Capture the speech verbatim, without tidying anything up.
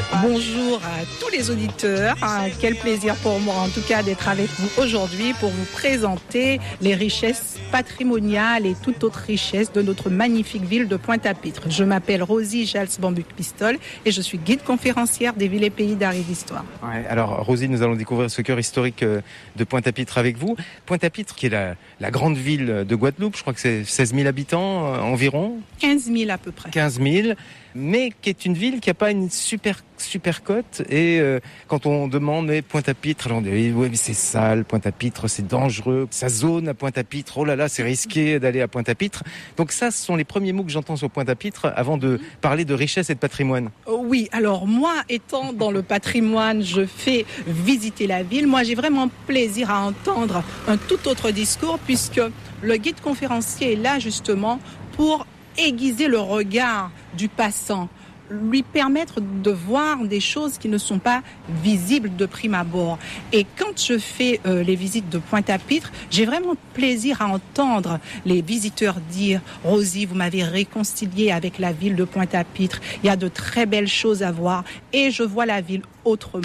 Bonjour à tous les auditeurs. Quel plaisir pour moi en tout cas d'être avec vous aujourd'hui pour vous présenter les richesses patrimoniales et toute autre richesse de notre magnifique ville de Pointe-à-Pitre. Je m'appelle Rosie Jals-Bambuc-Pistol et je suis guide conférencière des villes et pays d'art et d'histoire. Ouais, alors Rosie, nous allons découvrir ce cœur historique de Pointe-à-Pitre avec vous. Pointe-à-Pitre qui est la, la grande ville de Guadeloupe, je crois que c'est seize mille habitants euh, environ. quinze mille à peu près. quinze mille, mais qui est une ville qui n'a pas une super super côte et euh, quand on demande mais Pointe-à-Pitre, on dit oui mais c'est sale, Pointe-à-Pitre c'est dangereux, ça zone à Pointe-à-Pitre, oh là là c'est risqué d'aller à Pointe-à-Pitre. Donc ça ce sont les premiers mots que j'entends sur Pointe-à-Pitre avant de parler de richesse et de patrimoine. Oui, alors moi étant dans le patrimoine, je fais visiter la ville. Moi j'ai vraiment plaisir à entendre un tout autre discours puisque le guide conférencier est là justement pour aiguiser le regard du passant, lui permettre de voir des choses qui ne sont pas visibles de prime abord. Et quand je fais euh, les visites de Pointe-à-Pitre, j'ai vraiment plaisir à entendre les visiteurs dire « Rosie, vous m'avez réconcilié avec la ville de Pointe-à-Pitre. Il y a de très belles choses à voir et je vois la ville autrement. »